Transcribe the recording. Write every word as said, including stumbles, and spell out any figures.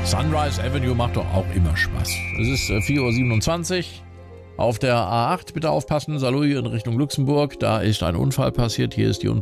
Sunrise Avenue macht doch auch immer Spaß. Es ist äh, vier Uhr siebenundzwanzig. Auf der A acht bitte aufpassen, Saarlouis in Richtung Luxemburg. Da ist ein Unfall passiert. Hier ist die